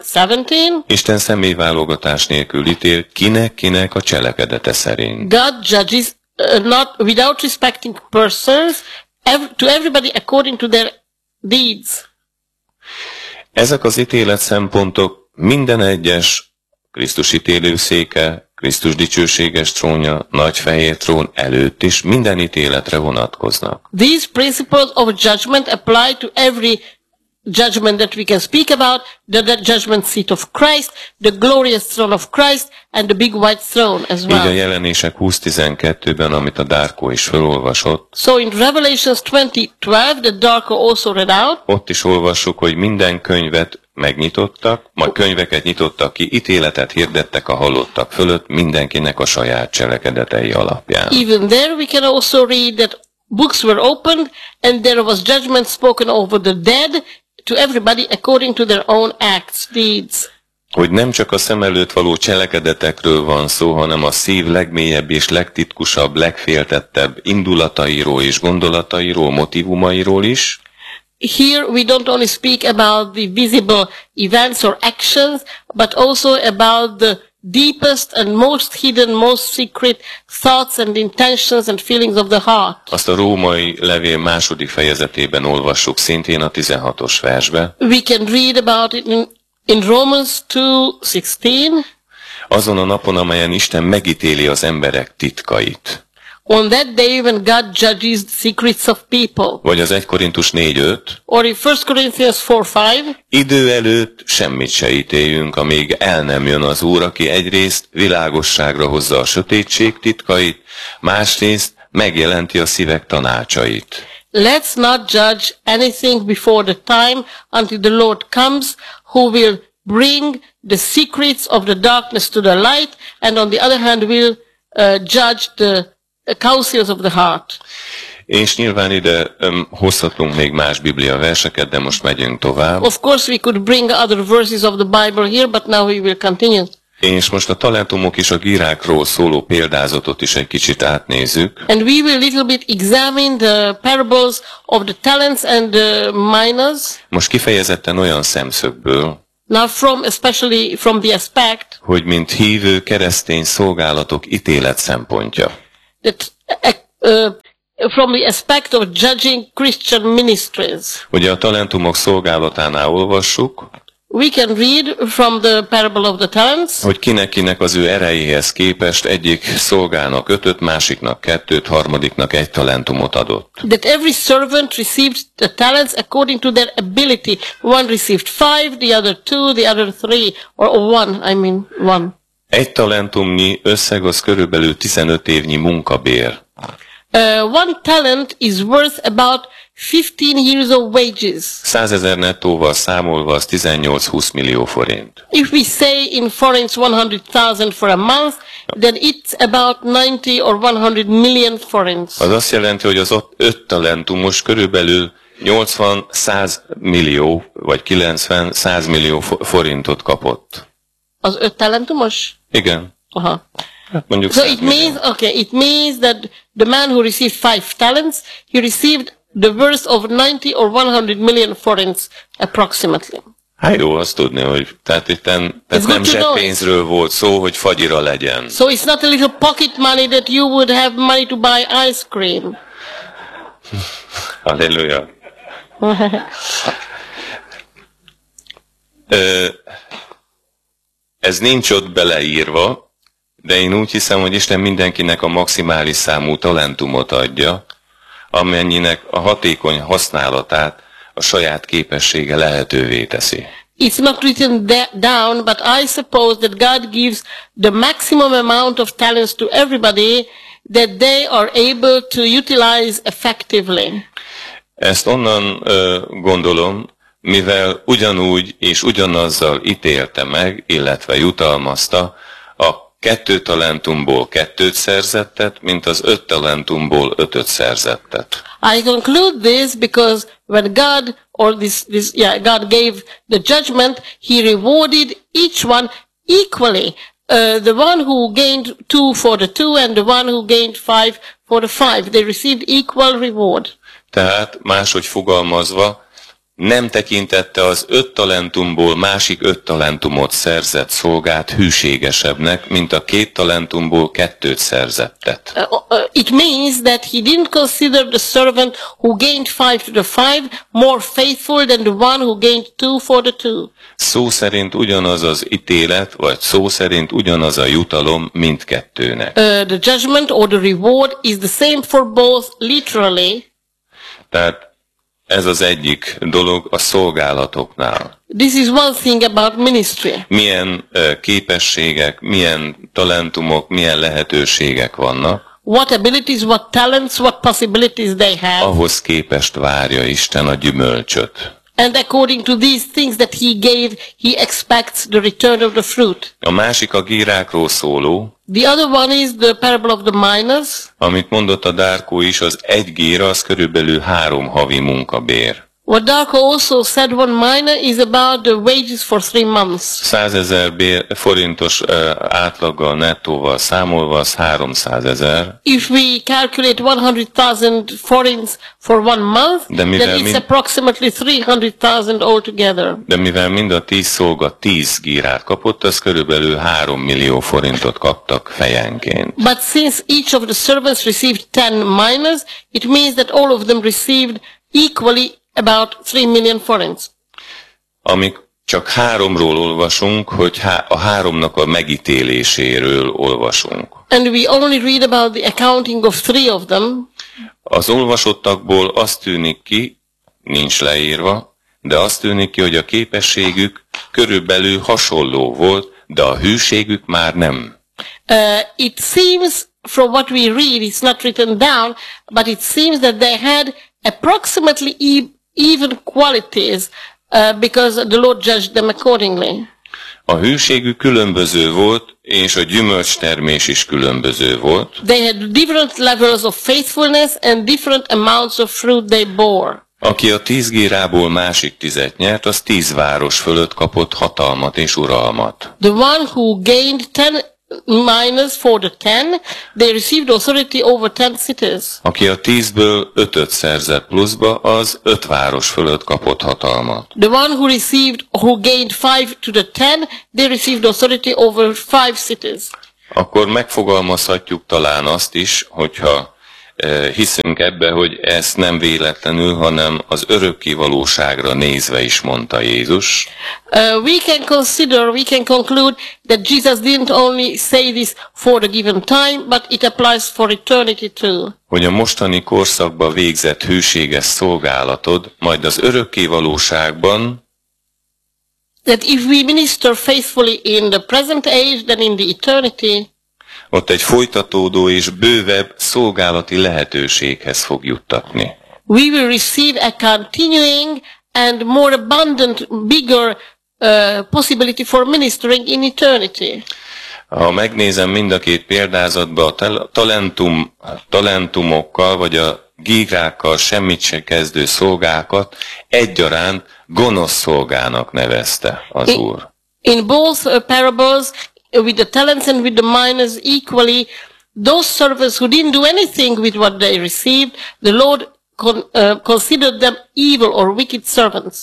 1:17, Isten személyválogatás nélkül ítél, kinek a cselekedete szerint. God judges not without respecting persons, to everybody according to their deeds. Ezek az ítélet szempontok minden egyes Krisztus ítélőszéke, Krisztus dicsőséges trónja, nagy fehér trón előtt is minden ítéletre vonatkoznak. These principles of judgment apply to every judgment that we can speak about, the judgment seat of Christ, the glorious throne of Christ, and the big white throne as Így a well. Jelenések 20:12-ben, amit a Dárkó is felolvasott, So in Revelations 20:12, that Darko also read out, ott is olvassuk, hogy minden könyvet megnyitottak, majd könyveket nyitottak ki, ítéletet hirdettek a halottak fölött mindenkinek a saját cselekedetei alapján. even there we can also read that books were opened and there was judgment spoken over the dead to everybody according to their own acts, deeds. Hogy nem csak a szem előtt való cselekedetekről van szó, hanem a szív legmélyebb és legtitkusabb, legféltettebb indulatairól és gondolatairól, motivumairól is. Here we don't only speak about the visible events or actions, but also about the deepest and most hidden, most secret thoughts and intentions and feelings of the heart. Azt a római levél 2. fejezetében olvassuk szintén a 16. versbe. We can read about it in Romans 2:16. Azon a napon, amelyen Isten megítéli az emberek titkait. On that day when God judges the secrets of people. Vagy az 1 Korintus 4:5. Or in 1 Corinthians 4:5. Idő előtt semmit se ítéljünk, amíg el nem jön az Úr, aki egyrészt világosságra hozza a sötétség titkait, másrészt megjelenti a szívek tanácsait. Let's not judge anything before the time until the Lord comes, who will bring the secrets of the darkness to the light, and on the other hand will judge the counsels of the heart. És nyilván ide hozhatunk még más Biblia verseket, de most megyünk tovább. Of course, we could bring other verses of the Bible here, but now we will continue. És most a talentumok és a gírákról szóló példázatot is egy kicsit átnézzük. And we will little bit examine the parables of the talents and the minas. Most kifejezetten olyan szemszögből, Now especially from the aspect hogy mint hívő keresztény szolgálatok ítélet szempontja. that from the aspect of judging Christian ministries. Ugye a talentumok szolgálatánál olvassuk, We can read from the parable of the talents hogy kinek az ő erejéhez képest egyik szolgának 5-öt, másiknak 2-t, harmadiknak 1 talentumot adott. that every servant received the talents according to their ability. One received 5, the other 2, the other 3, or one. 1 talentumnyi összeg az körülbelül 15 évnyi munkabér. One talent is worth about 15 years of wages. 100 000 nettóval számolva az 18-20 millió forint. If we say in forints 100,000 for a month, then it's about 90 or 100 million forints. Az azt jelenti, hogy az 5 talentumos körülbelül 80-100 millió, vagy 90-100 millió forintot kapott. Az 5 talentumos? Igen. Aha. Mondjuk So 100 millió. it means that the man who received 5 talents, he received the worth of 90 or 100 million forints approximately. Hát jó azt tudni, hogy tehát itt nem good to know. zseppénzről volt szó, hogy fagyira legyen. So it's not a little pocket money that you would have money to buy ice cream. Halleluja. Ez nincs ott beleírva, de én úgy hiszem, hogy Isten mindenkinek a maximális számú talentumot adja, amennyinek a hatékony használatát a saját képessége lehetővé teszi. It's not written down, but I suppose that God gives the maximum amount of talents to everybody that they are able to utilize effectively. Ezt onnan gondolom, mivel ugyanúgy és ugyanazzal ítélte meg, illetve jutalmazta a 2 talentumból 2-t szerzettet, mint az 5 talentumból 5-öt szerzettet. I conclude this because when God God gave the judgment, he rewarded each one equally. The one who gained 2 for the 2 and the one who gained 5 for the 5. They received equal reward. Tehát máshogy fogalmazva, nem tekintette az 5 talentumból másik 5 talentumot szerzett szolgát hűségesebbnek, mint a 2 talentumból 2-t szerzettet. It means that he didn't consider the servant who gained 5 to the 5 more faithful than the one who gained 2 for the 2. Szó szerint ugyanaz az ítélet, vagy szó szerint ugyanaz a jutalom mindkettőnek. The judgment or the reward is the same for both literally. Tehát ez az egyik dolog a szolgálatoknál. This is one thing about ministry. Milyen képességek, milyen talentumok, milyen lehetőségek vannak. What abilities, what talents, what possibilities they have. Ahhoz képest várja Isten a gyümölcsöt. And according to these things that he gave, he expects the return of the fruit. A másik a gírákról szóló. The other one is the parable of the minas. Amit mondott a Dárkó is, az 1 gíra, az körülbelül 3 havi munkabér. What Darko also said, one mina is about the wages for 3 months. 100 000 forintos átlaggal, nettóval számolva, az 300 000. If we calculate 100,000 forints for 1 month, then it's approximately 300,000 altogether. De mivel mind a 10 szolga 10 gírát kapott, az körülbelül 3 millió forintot kaptak fejenként. But since each of the servants received 10 minas, it means that all of them received equally about 3 million forints. Amik csak 3-ról olvasunk, hogy a 3-nak a megítéléséről olvasunk. And we only read about the accounting of 3 of them. Az olvasottakból azt tűnik ki, nincs leírva, de azt tűnik ki, hogy a képességük körülbelül hasonló volt, de a hűségük már nem. It seems from what we read, it's not written down, but it seems that they had approximately even qualities because the Lord judged them accordingly. A hűségük különböző volt, és a gyümölcstermés is különböző volt. They had different levels of faithfulness and different amounts of fruit they bore. Aki a 10 gérából másik 10-et nyert, az 10 város fölött kapott hatalmat és uralmat. The one who gained 10 minus for the 10, they received authority over 10 cities. Aki a 10-ből 5-öt szerzett pluszba, az 5 város fölött kapott hatalmat. The one who gained 5 to the 10, they received authority over 5 cities. Akkor megfogalmazhatjuk talán azt is, hogyha hiszünk ebbe, hogy ezt nem véletlenül, hanem az örökké valóságra nézve is mondta Jézus. We can conclude that Jesus didn't only say this for the given time, but it applies for eternity too. Hogy a mostani korszakban végzett hűséges szolgálatod majd az örökké valóságban, that if we minister faithfully in the present age, then in the eternity, ott egy folytatódó és bővebb szolgálati lehetőséghez fog juttatni. we will receive a continuing and more abundant, bigger possibility for ministering in eternity. Ha megnézem mind a két példázatban a talentumokkal, vagy a gírákkal semmit se kezdő szolgákat egyaránt gonosz szolgának nevezte az Úr. In both parables, with the talents and with the minors equally, those servants who didn't do anything with what they received, the Lord considered them evil or wicked servants.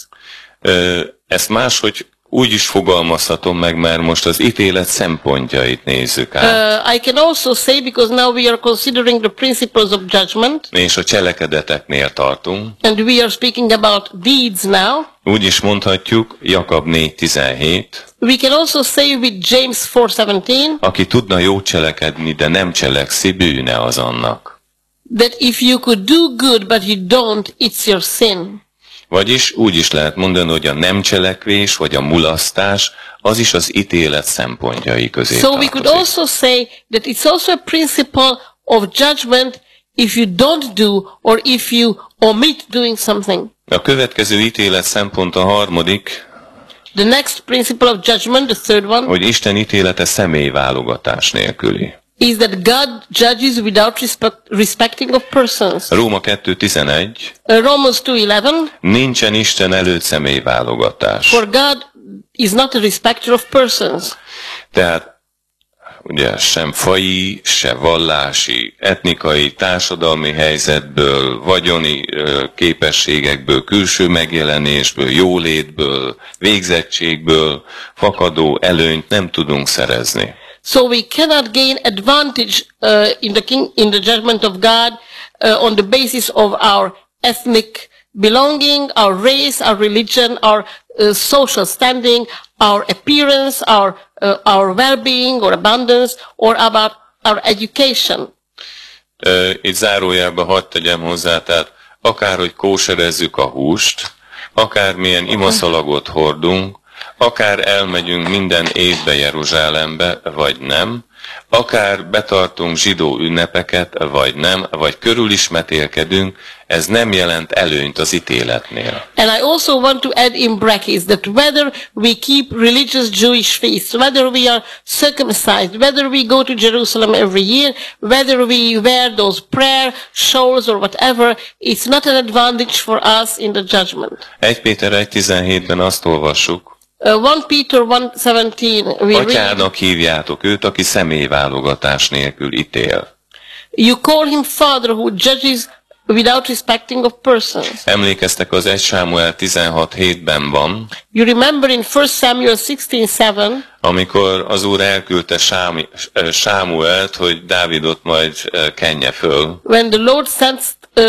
Ezt máshogy úgy is fogalmazhatom meg, mert most az ítélet szempontjait nézzük át. I can also say, because now we are considering the principles of judgment, És a cselekedeteknél tartunk. and we are speaking about deeds now. Úgy is mondhatjuk, Jakab 4:17. We can also say with James 4:17, Aki tudna jó cselekedni, de nem cselekszi, bűne az annak. that if you could do good but you don't, it's your sin. Vagyis úgy is lehet mondani, hogy a nem cselekvés vagy a mulasztás az is az ítélet szempontjai közé So we could tartozik. also say that it's also a principle of judgment if you don't do or if you omit doing something. A következő ítélet szempont a harmadik, The next principle of judgment, the third one, hogy Isten ítélete személyválogatás nélküli. is that God judges without respecting of persons. Róma 2:11. Romans 2:11, Nincsen Isten előtt személyválogatás. for God is not a respecter of persons. Tehát ugye sem faji, se vallási, etnikai, társadalmi helyzetből, vagyoni képességekből, külső megjelenésből, jólétből, végzettségből fakadó előnyt nem tudunk szerezni. So we cannot gain advantage in the judgment of God on the basis of our ethnic belonging, our race, our religion, our social standing, our appearance, our well-being or abundance, or about our education. Itt zárójelbe hadd tegyem hozzá, tehát akárhogy kóserezzük a húst, akármilyen imaszalagot hordunk, akár elmegyünk minden évbe Jeruzsálembe, vagy nem, akár betartunk zsidó ünnepeket, vagy nem, vagy körülismetélkedünk, ez nem jelent előnyt az ítéletnél. And I also want to add in brackets that whether we keep religious Jewish feasts, whether we are circumcised, whether we go to Jerusalem every year, whether we wear those prayer shawls or whatever, it's not an advantage for us in the judgment. 1 Péter 1:17-ben azt olvassuk, 1 Peter 1:17, we read, Atyának hívjátok őt, aki személyválogatás nélkül ítél. you call him Father who judges without respecting of persons. Emlékeztek, az 1 Sámuel 16:7-ben van, You remember in 1 Samuel 16:7, amikor az Úr elküldte Sámuelt, hogy Dávidot majd kenje föl. when the Lord sent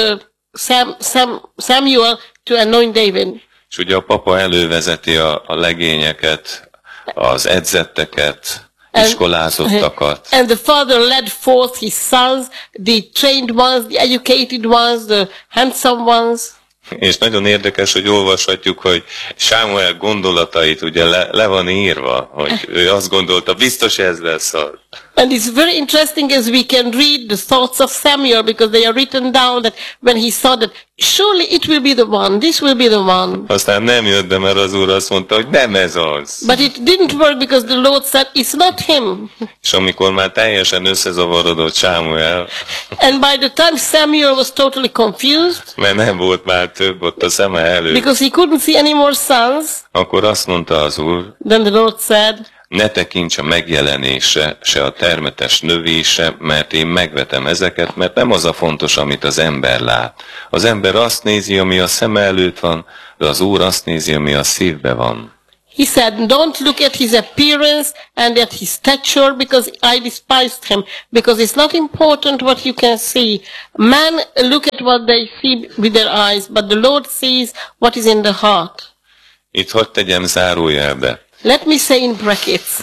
Samuel to anoint David. És ugye a papa elővezeti a legényeket, az edzetteket, iskolázottakat. And the father led forth his sons, the trained ones, the educated ones, the handsome ones. És nagyon érdekes, hogy olvashatjuk, hogy Sámuel gondolatait ugye le van írva, hogy ő azt gondolta, biztos ez lesz a And it's very interesting as we can read the thoughts of Samuel, because they are written down, that when he saw that surely it will be the one, this will be the one. Aztán nem jött be, mert az Úr azt mondta, hogy nem ez az. But it didn't work because the Lord said, it's not him. És amikor már teljesen összezavarodott Sámuel, And by the time Samuel was totally confused, mert nem volt már több ott a szeme előtt, because he couldn't see any more sons, akkor azt mondta az Úr, then the Lord said, ne tekints a megjelenésre, se a termetes növésre, mert én megvetem ezeket, mert nem az a fontos, amit az ember lát. Az ember azt nézi, ami a szeme előtt van, de az Úr azt nézi, ami a szívbe van. he said, don't look at his appearance and at his stature, because I despised him, because it's not important what you can see. Men look at what they see with their eyes, but the Lord sees what is in the heart. Itt hadd tegyem zárójelbe. Let me say in brackets,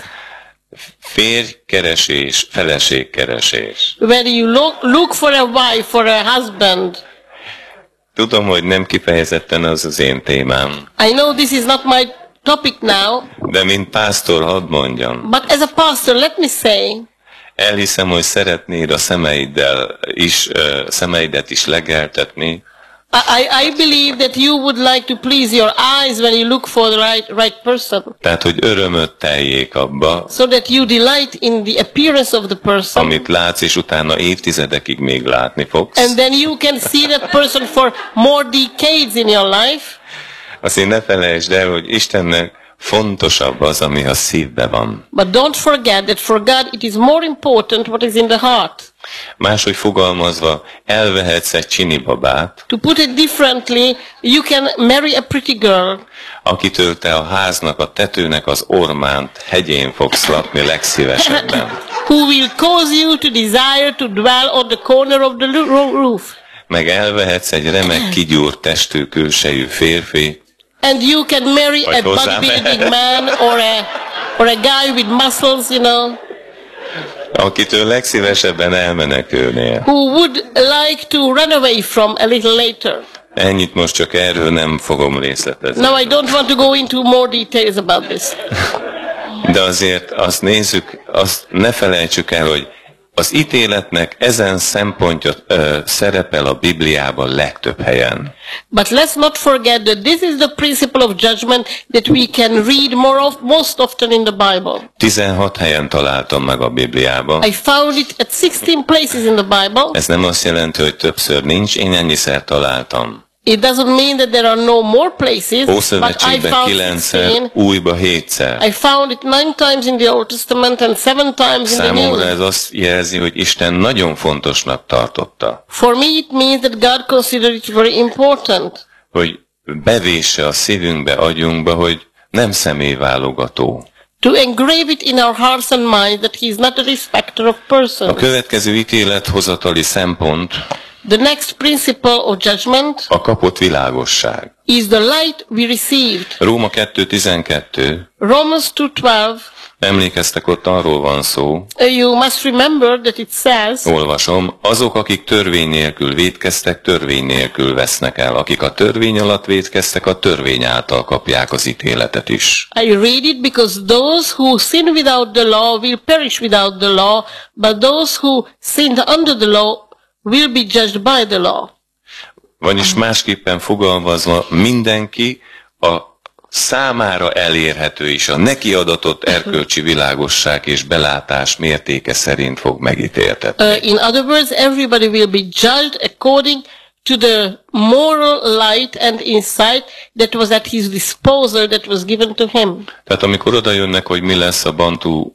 Férjkeresés, feleségkeresés. when you look for a wife, for a husband, Tudom, hogy nem kifejezetten az az én témám, I know this is not my topic now, de mint pásztor hadd mondjam, but as a pastor, let me say, elhiszem, hogy szeretnéd a szemeidet is legeltetni, I believe that you would like to please your eyes when you look for the right person, tehát hogy örömöt teljék abba, so that you delight in the appearance of the person, amit látsz, és utána évtizedekig még látni fogsz. and then you can see that person for more decades in your life. Azért ne felejtsd el, hogy Istennek fontosabb az, ami a szívbe van. But don't forget that for God it is more important what is in the heart. Máshogy fogalmazva, elvehetsz egy csinibabát, To put it differently, you can marry a pretty girl akitől te a háznak, a tetőnek az ormánt hegyén fogsz lakni legszívesebben. who will cause you to desire to dwell on the corner of the roof. Meg elvehetsz egy remek kigyúrt testű külsejű férfi, And you can marry a Vagy hozzám. bodybuilding man or a guy with muscles, you know, akitől legszívesebben elmenekülnél. who would like to run away from a little later. Ennyit most csak erről nem fogom részletezni. Now I don't want to go into more details about this. De azért azt nézzük, azt ne felejtsük el, hogy az ítéletnek ezen szempontja szerepel a Bibliában legtöbb helyen. But let's not forget that this is the principle of judgment that we can read most often in the Bible. 16 helyen találtam meg a Bibliában. I found it at 16 places in the Bible. Ez nem azt jelenti, hogy többször nincs, én ennyiszer találtam. It doesn't mean that there are no more places, but I Ószövetségben found 9-szer, 16. Újba 7-szer. I found it 9 times in the Old Testament and 7 times in the New. Számomra ez azt jelzi, hogy Isten nagyon fontosnak tartotta, For me it means that God considered it very important. hogy bevésse a szívünkbe, agyunkba, hogy nem személyválogató. To engrave it in our hearts and minds that he is not a respecter of A persons. következő ítélethozatali szempont The next principle of judgment a kapott világosság. is the light we received. Róma 2.12. Romans 2:12. Emlékeztek, ott arról van szó, You must remember that it says, olvasom, azok, akik törvény nélkül vétkeztek, törvény nélkül vesznek el. Akik a törvény alatt vétkeztek, a törvény által kapják az ítéletet is. I read it because those who sin without the law will perish without the law, but those who sinned under the law will be judged by the law. Vagyis másképpen fogalmazva, mindenki a számára elérhető is, a neki adatott erkölcsi világosság és belátás mértéke szerint fog megítéltetni. In other words, everybody will be judged according to the moral light and insight that was at his disposal, that was given to him. Tehát amikor oda jönnek, hogy mi lesz a Bantu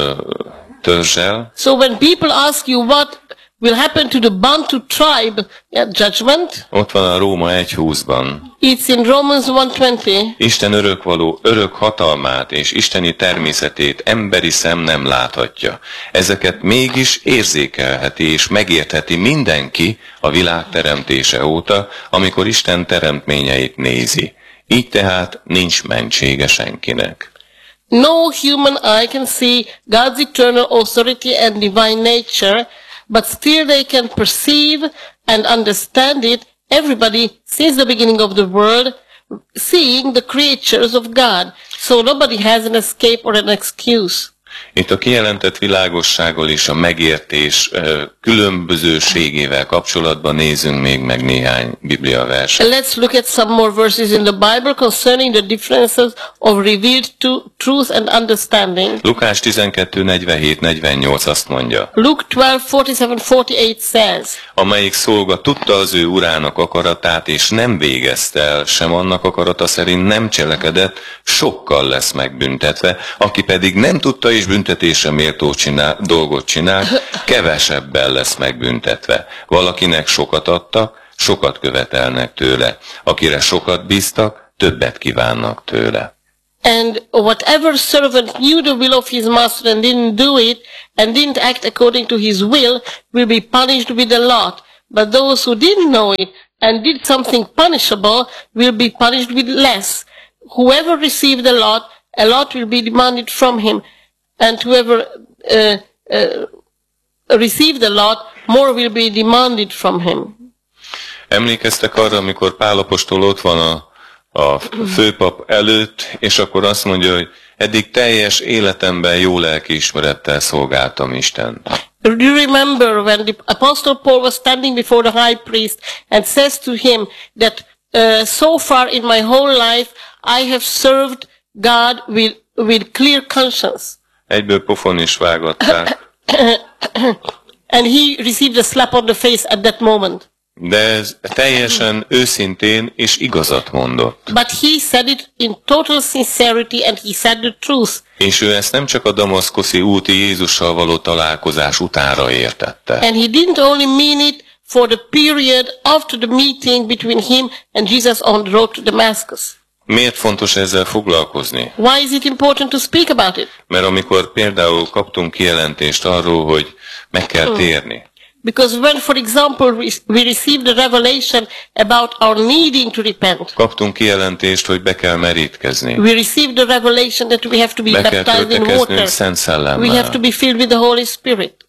törzsel, So when people ask you what will happen to the Bantu tribe at judgment, ott van a Róma 1.20-ban. it's in Romans 1:20. Isten örökvaló, örök hatalmát és isteni természetét emberi szem nem láthatja. Ezeket mégis érzékelheti és megértheti mindenki a világ teremtése óta, amikor Isten teremtményeit nézi. Így tehát nincs mentsége senkinek. No human eye can see God's eternal authority and divine nature, but still they can perceive and understand it. Everybody, since the beginning of the world, seeing the creatures of God. So nobody has an escape or an excuse. Itt a kijelentett világossággal és a megértés különbözőségével kapcsolatban nézzünk még meg néhány Biblia verset. Let's look at some more verses in the Bible concerning the differences of revealed truth and understanding. Lukás 12:47-48 azt mondja, Luke 12:47-48 says, amelyik szolga tudta az ő urának akaratát, és nem végezte el, sem annak akarata szerint nem cselekedett, sokkal lesz megbüntetve, aki pedig nem tudta és büntetésre méltó dolgot csinál, kevesebben lesz megbüntetve. Valakinek sokat adtak, sokat követelnek tőle. Akire sokat bíztak, többet kívánnak tőle. and whatever servant knew the will of his master and didn't do it, and didn't act according to his will be punished with a lot. But those who didn't know it and did something punishable will be punished with less. Whoever received a lot will be demanded from him, and whoever received a lot, more will be demanded from him. Emlékeztek arra, amikor Pál apostol ott van a főpap előtt, és akkor azt mondja, hogy eddig teljes életemben jó lelkiismerettel szolgáltam Istent. Do you remember when the Apostle Paul was standing before the high priest and says to him that so far in my whole life I have served God with clear conscience. Egyből pofon is vágatták. And he received a slap on the face at that moment. De ez teljesen őszintén és igazat mondott. But he said it in total sincerity and he said the truth. És ő ezt nem csak a damaszkuszi úti Jézussal való találkozás utánra értette. And he didn't only mean it for the period after the meeting between him and Jesus on the road to Damascus. Miért fontos ezzel foglalkozni? Why is it important to speak about it? Mert amikor például kaptunk kijelentést arról, hogy meg kell térni, Because when, for example, we received the revelation about our needing to repent, kaptunk kijelentést, hogy be kell merítkezni, we received the revelation that we have to be be kell baptized in töltekeznünk water, Szent we have Szellemmel, to be filled with the Holy Spirit.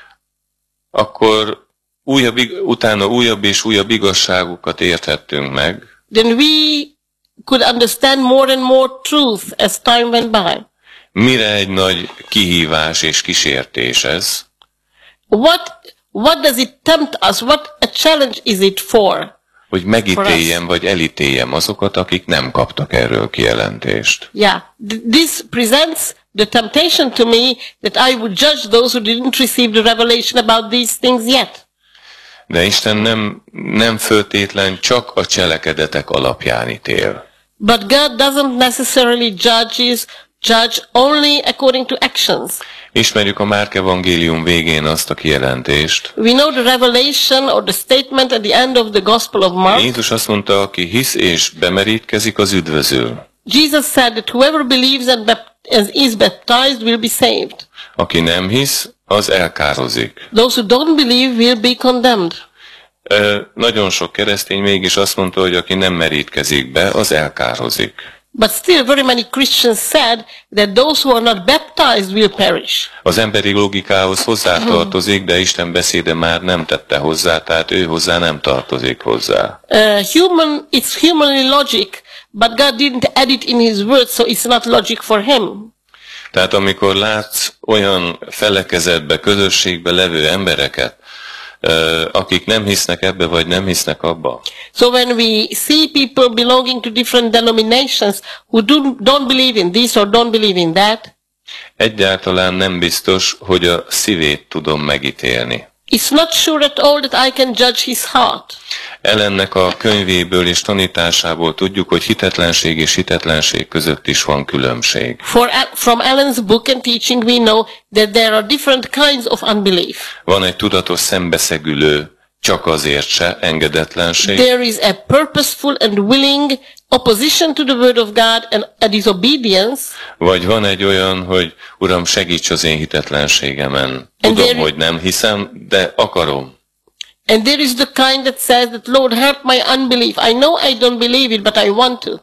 akkor utána újabb és újabb igazságokat érthettünk meg, Then we could understand more and more truth as time went by. mire egy nagy kihívás és kísértés ez, What does it tempt us? What a challenge is it for? hogy megítéljem vagy elítéljem azokat, akik nem kaptak erről kijelentést. Yeah, this presents the temptation to me that I would judge those who didn't receive the revelation about these things yet. De Isten nem föltétlen csak a cselekedetek alapján ítél. But God doesn't necessarily judge only according to actions. Ismerjük a Márk evangélium végén azt a kijelentést. We know the revelation or the statement at the end of the Gospel of Mark. Jézus azt mondta, aki hisz és bemerítkezik, az üdvözül. Jesus said that whoever believes and is baptized will be saved. Aki nem hisz, az elkározik. Those who don't believe will be condemned. Nagyon sok keresztény mégis azt mondta, hogy aki nem merítkezik be, az elkározik. But still very many Christians said that those who are not baptized will perish. Az emberi logikához hozzátartozik, de Isten beszéde már nem tette hozzá, tehát ő hozzá nem tartozik hozzá. It's humanly logic, but God didn't add it in His word, so it's not logic for Him. Tehát amikor látsz olyan felekezetbe, közösségbe levő embereket, akik nem hisznek ebbe, vagy nem hisznek abba. So when we see people belonging to different denominations who don't believe in this or don't believe in that, egyáltalán nem biztos, hogy a szívét tudom megítélni. It's not sure at all that I can judge his heart. Ellennek a könyvéből és tanításából tudjuk, hogy hitetlenség és hitetlenség között is van különbség. From Ellen's book and teaching we know that there are different kinds of unbelief. Van egy tudatos szembeszegülő, csak azért se engedetlenség. There is a purposeful and willing opposition to the word of God and a disobedience. Vagy van egy olyan, hogy Uram, segíts az én hitetlenségemen. Tudom, hogy nem hiszem, de akarom. And there is the kind that says that, Lord, help my unbelief. I know I don't believe it, but I want to.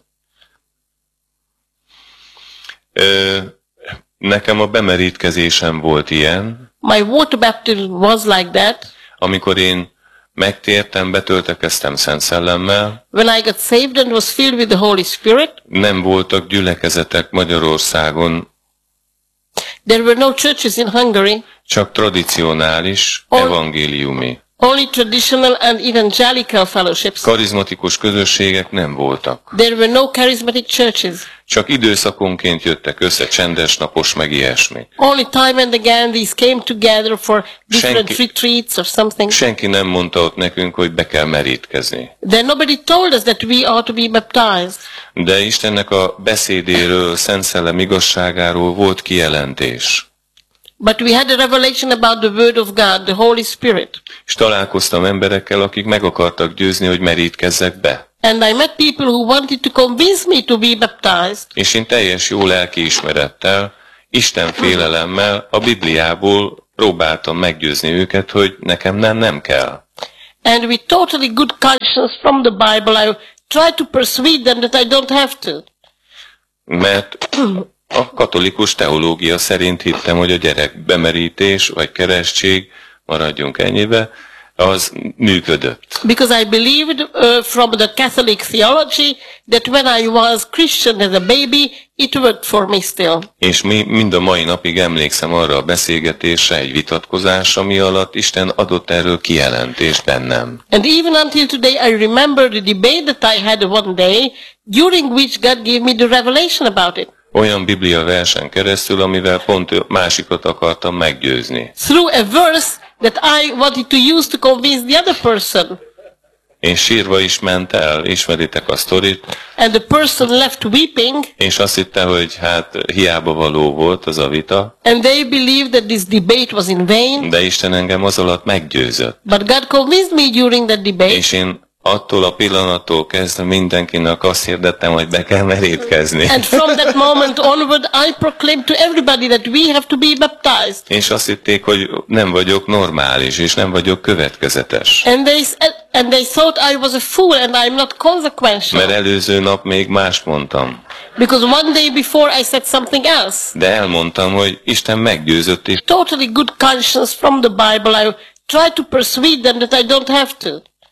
Nekem a bemerítkezésem volt ilyen. My water baptism was like that. Amikor én megtértem, betöltekeztem Szent Szellemmel. When I got saved and was filled with the Holy Spirit. Nem voltak gyülekezetek Magyarországon. There were no churches in Hungary, csak tradicionális, Ol- evangéliumi. only traditional and evangelical fellowships. Karizmatikus közösségek nem voltak. There were no charismatic churches. Csak időszakonként jöttek össze csendes napos meg ilyesmi. Only time and again these came together for different Senki- retreats or something. Senki nem mondta ott nekünk, hogy be kell merítkezni. Then nobody told us that we ought to be baptized. De Istennek a beszédéről, Szent Szellem igazságáról volt kijelentés. But we had a revelation about the Word of God, the Holy Spirit. És találkoztam emberekkel, akik meg akartak győzni, hogy merítkezzek be. And I met people who wanted to convince me to be baptized. És én teljes jó lelkiismerettel, Isten félelemmel a Bibliából próbáltam meggyőzni őket, hogy nekem nem kell. And with totally good conscience from the Bible, I tried to persuade them that I don't have to. Mert a katolikus teológia szerint hittem, hogy a gyerek bemerítés vagy keresztség, maradjunk ennyibe, az működött. Because I believed from the Catholic theology that when I was Christian as a baby, it worked for me still. És mind a mai napig emlékszem arra a beszélgetésre, egy vitatkozás, ami alatt Isten adott erről kijelentést bennem. And even until today, I remember the debate that I had one day, during which God gave me the revelation about it. Olyan Biblia versen keresztül, amivel pont másikat akartam meggyőzni. Through a verse that I wanted to use to convince the other person. És sírva is ment el, ismeritek a sztorit, And the person left weeping, és azt hitte, hogy hát hiába való volt az a vita, and they believed that this debate was in vain. de Isten engem az alatt meggyőzött. But God convinced me during that debate. És én attól a pillanattól kezdve mindenkinek azt hirdettem, hogy be kell merítkezni. And from that moment onward, I proclaimed to everybody that we have to be baptized. És azt hitték, hogy nem vagyok normális, és nem vagyok következetes. And they thought I was a fool and I'm not consequential. Mert előző nap még mást mondtam. Because one day before I said something else. De elmondtam, hogy Isten meggyőzött, és Totally good conscience from the Bible, I tried to persuade them that I don't have to.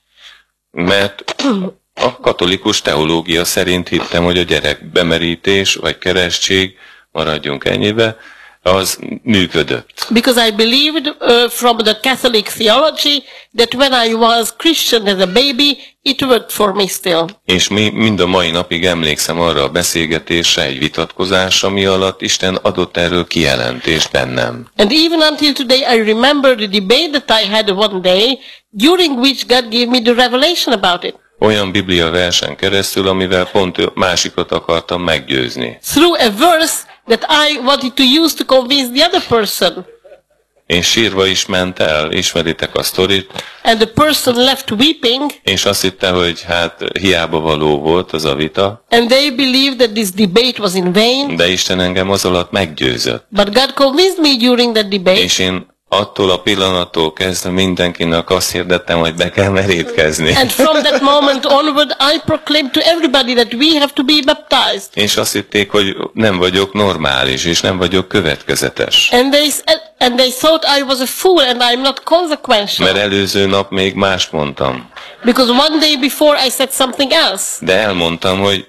mert a katolikus teológia szerint hittem, hogy a gyerek bemerítés vagy keresztség, maradjunk ennyibe, az működött. Because I believed from the Catholic theology that when I was Christian as a baby, it worked for me still. És mind a mai napig emlékszem arra a beszélgetésre, egy vitatkozás, ami alatt Isten adott erről kijelentést bennem. And even until today, I remember the debate that I had one day, during which God gave me the revelation about it. Olyan Biblia versen keresztül, amivel pont másikat akartam meggyőzni. Through a verse that I wanted to use to convince the other person. És sírva is ment el, ismeritek a sztorit, And the person left weeping, és azt hitte, hogy hát hiába való volt az a vita, and they believed that this debate was in vain. de Isten engem az alatt meggyőzött. But God convinced me during that debate. És én attól a pillanattól kezdve mindenkinek azt hirdettem, hogy be kell merítkezni. And from that moment onward, I proclaimed to everybody that we have to be baptized. És azt hitték, hogy nem vagyok normális, és nem vagyok következetes. And they thought I was a fool and I'm not consequential. Mert előző nap még mást mondtam. Because one day before I said something else. De elmondtam, hogy